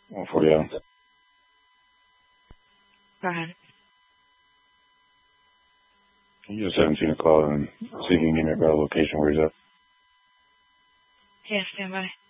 140 Allen. Go ahead. You just haven't seen a call and see if you can give me a better location where he's at. Yeah, stand by.